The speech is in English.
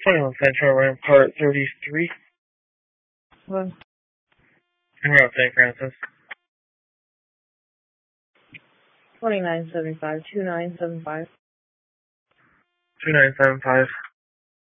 Salem Central, Rampart 33. What? En route, St. Francis. 2975, 2975. 2975.